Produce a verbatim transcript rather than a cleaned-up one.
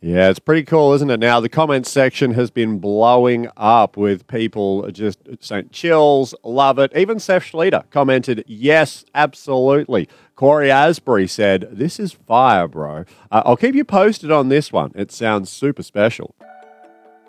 Yeah, it's pretty cool, isn't it? Now, the comments section has been blowing up with people just saying, chills, love it. Even Seth Schleter commented, yes, absolutely. Corey Asbury said, this is fire, bro. Uh, I'll keep you posted on this one. It sounds super special.